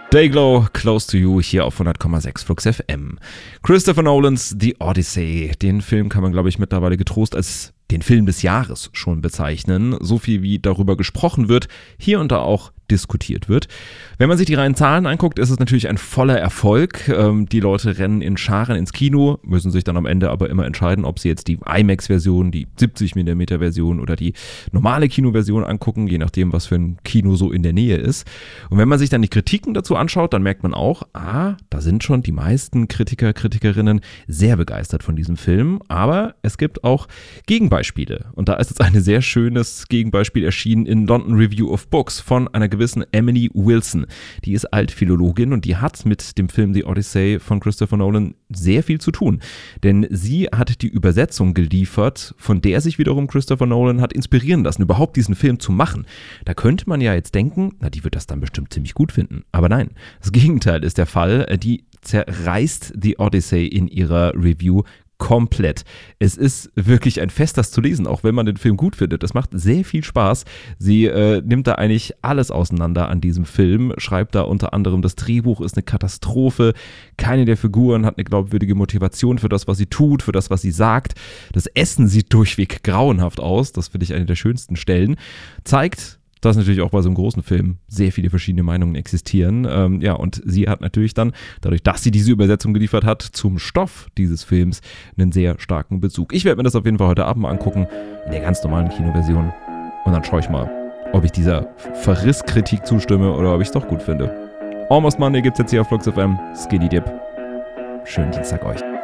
Dayglow, Close to You, hier auf 100,6 Flux FM. Christopher Nolans The Odyssey. Den Film kann man, glaube ich, mittlerweile getrost als den Film des Jahres schon bezeichnen. So viel wie darüber gesprochen wird, hier und da auch diskutiert wird. Wenn man sich die reinen Zahlen anguckt, ist es natürlich ein voller Erfolg. Die Leute rennen in Scharen ins Kino, müssen sich dann am Ende aber immer entscheiden, ob sie jetzt die IMAX-Version, die 70mm-Version oder die normale Kinoversion angucken, je nachdem, was für ein Kino so in der Nähe ist. Und wenn man sich dann die Kritiken dazu anschaut, dann merkt man auch, da sind schon die meisten Kritiker, Kritikerinnen sehr begeistert von diesem Film. Aber es gibt auch Gegenbeispiele. Und da ist jetzt ein sehr schönes Gegenbeispiel erschienen in London Review of Books von einer gewissen Emily Wilson. Die ist Altphilologin und die hat mit dem Film The Odyssey von Christopher Nolan sehr viel zu tun. Denn sie hat die Übersetzung geliefert, von der sich wiederum Christopher Nolan hat inspirieren lassen, überhaupt diesen Film zu machen. Da könnte man ja jetzt denken, die wird das dann bestimmt ziemlich gut finden. Aber nein, das Gegenteil ist der Fall. Die zerreißt The Odyssey in ihrer Review komplett. Es ist wirklich ein Fest, das zu lesen, auch wenn man den Film gut findet. Es macht sehr viel Spaß. Sie nimmt da eigentlich alles auseinander an diesem Film, schreibt da unter anderem, das Drehbuch ist eine Katastrophe, keine der Figuren hat eine glaubwürdige Motivation für das, was sie tut, für das, was sie sagt. Das Essen sieht durchweg grauenhaft aus, das finde ich eine der schönsten Stellen. Zeigt, dass natürlich auch bei so einem großen Film sehr viele verschiedene Meinungen existieren. Und sie hat natürlich dann, dadurch, dass sie diese Übersetzung geliefert hat, zum Stoff dieses Films einen sehr starken Bezug. Ich werde mir das auf jeden Fall heute Abend mal angucken, in der ganz normalen Kinoversion. Und dann schaue ich mal, ob ich dieser Verrisskritik zustimme oder ob ich es doch gut finde. Almost Monday gibt's jetzt hier auf Flux FM. Skinny Dip. Schönen Dienstag euch.